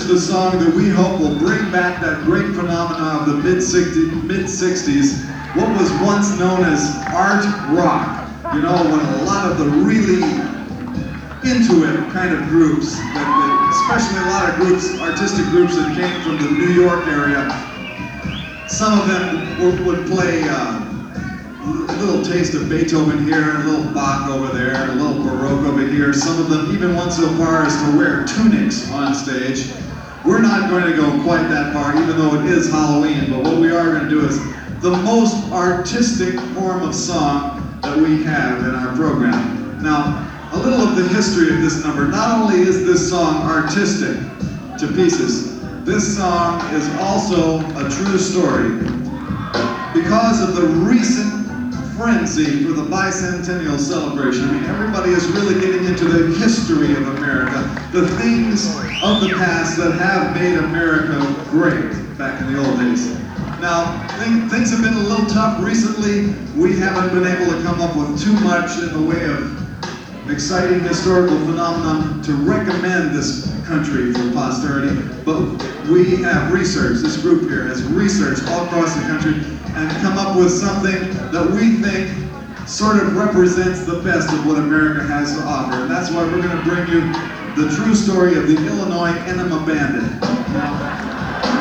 the song that we hope will bring back that great phenomenon of the mid-60s, what was once known as art rock. You know, when a lot of the really into it kind of groups, especially a lot of groups, artistic groups that came from the New York area, some of them would play a little taste of Beethoven here, a little Bach over there, a little Baroque over here. Some of them even went so far as to wear tunics on stage. We're not going to go quite that far, even though it is Halloween, but what we are going to do is the most artistic form of song that we have in our program. Now, a little of the history of this number. Not only is this song artistic to pieces, this song is also a true story. Because of the recent frenzy for the bicentennial celebration, I mean, everybody is really getting into the history of America, the things of the past that have made America great back in the old days. Now, things have been a little tough recently. We haven't been able to come up with too much in the way of exciting historical phenomenon to recommend this country for posterity, but we have researched, this group here has researched all across the country and come up with something that we think sort of represents the best of what America has to offer. And that's why we're going to bring you the true story of the Illinois Enema Bandit.